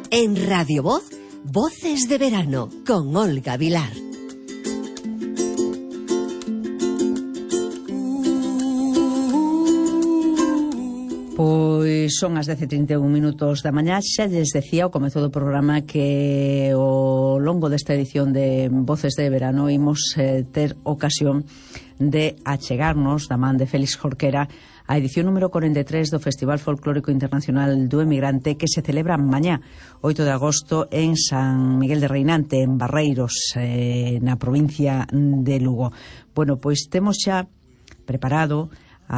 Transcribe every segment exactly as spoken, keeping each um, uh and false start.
En Radio Voz, Voces de Verano, con Olga Vilar. Pois son as dez e trinta e un minutos da mañá. Xa lles decía ao comezo do programa que ao longo desta edición de Voces de Verano imos eh, ter ocasión de achegarnos da man de Félix Jorquera a edición número corenta e tres do Festival Folclórico Internacional do Emigrante, que se celebra mañá, oito de agosto, en San Miguel de Reinante, en Barreiros, eh, na provincia de Lugo. Bueno, pois temos xa preparado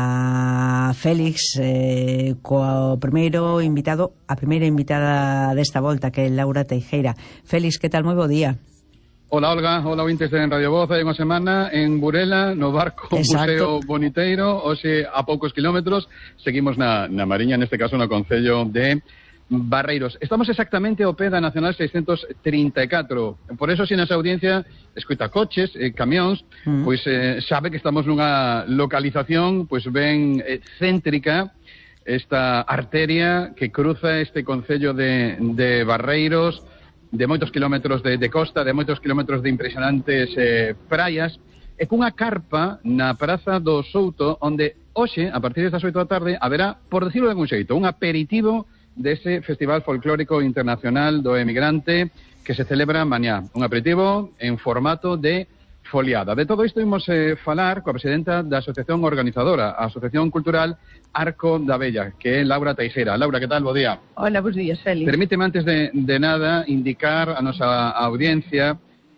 a Félix eh, co primeiro invitado, a primeira invitada desta volta, que é Laura Teijeira. Félix, que tal? Moi bo día. Hola, Olga, hola, ouvintes en Radio Voz. Hai unha semana en Burela, no barco Museo Boniteiro, hoxe a poucos kilómetros, seguimos na, na Mariña, neste caso no concello de Barreiros. Estamos exactamente ao pé da Nacional seiscentos trinta e catro. Por eso, se nesa audiencia escuta coches, eh, camións, mm. pois eh, sabe que estamos nunha localización pois ben eh, céntrica, esta arteria que cruza este concello de, de Barreiros, de moitos kilómetros de, de costa, de moitos kilómetros de impresionantes eh, praias, e cunha carpa na Praza do Souto, onde hoxe, a partir das oito da tarde, haberá, por decirlo de algún xeito, un aperitivo dese Festival Folclórico Internacional do Emigrante que se celebra mañá. Un aperitivo en formato de foliada. De todo isto imos eh, falar coa presidenta da asociación organizadora, a Asociación Cultural Arco da Vella, que é Laura Teijeira. Laura, que tal? Bo día. Hola, bons días, Félix. Permíteme antes de, de nada indicar a nosa audiencia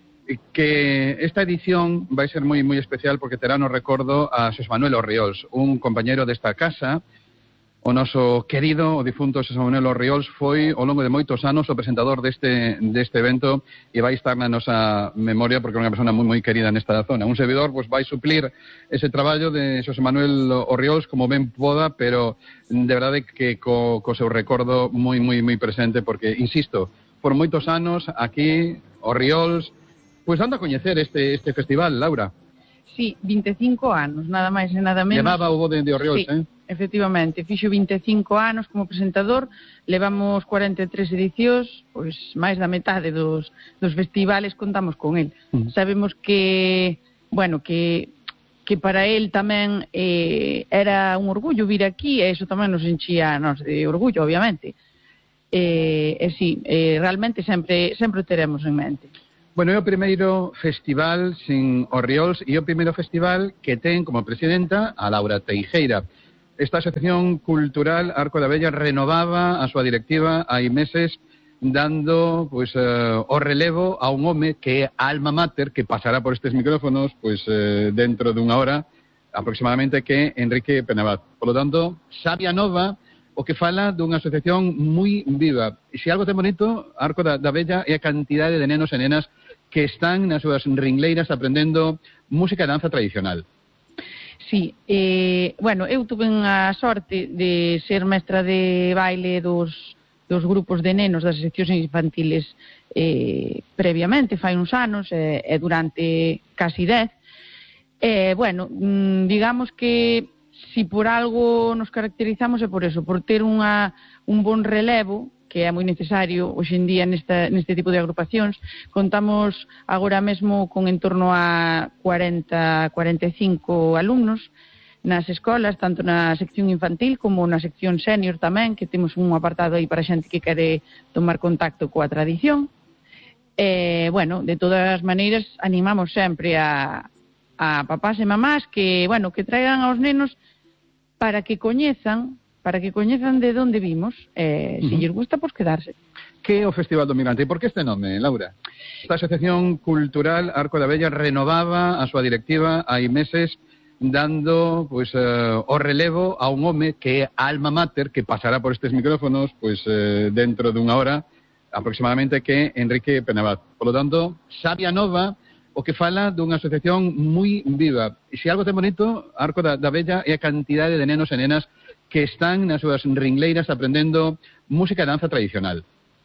que esta edición vai ser moi moi especial porque terá no recordo a Xosé Manuel Orriols, un compañeiro desta casa. O noso querido, o difunto Xosé Manuel Orriols foi, ao longo de moitos anos, o presentador deste, deste evento e vai estar na nosa memoria porque é unha persona moi moi querida nesta zona. Un servidor pois, vai suplir ese traballo de Xosé Manuel Orriols como ben poda, pero de verdade que co, co seu recordo moi moi moi presente porque, insisto, por moitos anos aquí, Orriols, pois anda a coñecer este, este festival, Laura. Sí, vinte e cinco anos, nada máis e nada menos. Levaba o bo de, de Orriols, sí, eh? Efectivamente, fixo vinte e cinco anos como presentador, levamos cuarenta e tres edicións, pois máis da metade dos, dos festivales contamos con el. Uh-huh. Sabemos que, bueno, que, que para el tamén eh, era un orgullo vir aquí, e iso tamén nos enchía nos de orgullo, obviamente. E, e sí, eh, realmente sempre, sempre o teremos en mente. Bueno, é o primeiro festival sin Orriols e o primeiro festival que ten como presidenta a Laura Teijeira. Esta Asociación Cultural Arco da Vella renovaba a súa directiva hai meses dando pois, uh, o relevo a un home que é a alma mater, que pasará por estes micrófonos pois, uh, dentro dunha hora aproximadamente, que é Enrique Penabat. Por lo tanto, sabia nova, o que fala dunha asociación moi viva. E se algo ten bonito, Arco da, da Vella, é a cantidade de nenos e nenas que están nas súas ringleiras aprendendo música e danza tradicional. Sí, eh, bueno, eu tuve a sorte de ser mestra de baile dos, dos grupos de nenos das seccións infantiles eh, previamente, fai uns anos, e eh, durante casi dez. Eh, bueno, digamos que si por algo nos caracterizamos é por eso, por ter unha, un bon relevo, que é moi necesario hoxe en día nesta, neste tipo de agrupacións. Contamos agora mesmo con en torno a cuarenta, cuarenta e cinco alumnos nas escolas, tanto na sección infantil como na sección senior tamén, que temos un apartado aí para xente que quere tomar contacto coa tradición. E, bueno, de todas as maneiras, animamos sempre a, a papás e mamás que, bueno, que traigan aos nenos para que coñezan para que coñezan de onde vimos, eh, uh-huh. se lles gusta, pois quedarse. Que é o Festival do Migrante? E por que este nome, Laura? Esta Asociación Cultural Arco da Vella renovaba a súa directiva hai meses dando pois, uh, o relevo a un home que é a alma mater, que pasará por estes micrófonos pois, uh, dentro dunha hora aproximadamente, que é Enrique Penabat. Por lo tanto, sabia nova, o que fala dunha asociación moi viva. E se algo ten bonito, Arco da, da Vella, é a cantidade de nenos e nenas que están nas súas ringleiras aprendendo música e danza tradicional.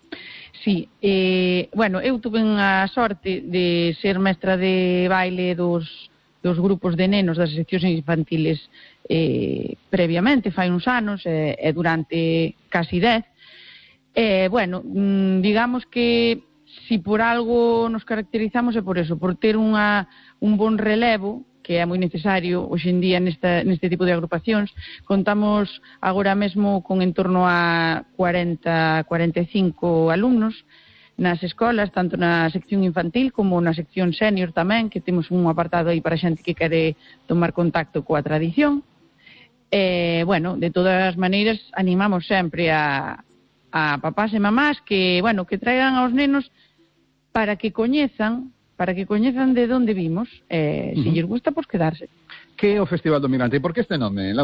Sí, eh, bueno, eu tuve a sorte de ser mestra de baile dos, dos grupos de nenos das seccións infantiles eh, previamente, fai uns anos, e eh, durante casi dez. Eh, bueno, digamos que si por algo nos caracterizamos é por eso, por ter unha, un bon relevo, que é moi necesario hoxe en día nesta, neste tipo de agrupacións. Contamos agora mesmo con en torno a cuarenta, cuarenta e cinco alumnos nas escolas, tanto na sección infantil como na sección senior tamén, que temos un apartado aí para xente que quere tomar contacto coa tradición. Eh, bueno, de todas as maneiras, animamos sempre a, a papás e mamás que, bueno, que traigan aos nenos para que coñezan, para que coñezan de onde vimos, eh, uh-huh. Se lles gusta, pois quedarse. Que é o Festival do Migrante? E por que este nome?